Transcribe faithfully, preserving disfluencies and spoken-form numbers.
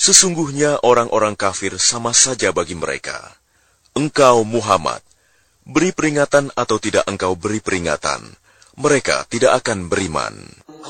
Sesungguhnya orang-orang kafir sama saja bagi mereka. Engkau Muhammad, beri peringatan atau tidak engkau beri peringatan, mereka tidak akan beriman.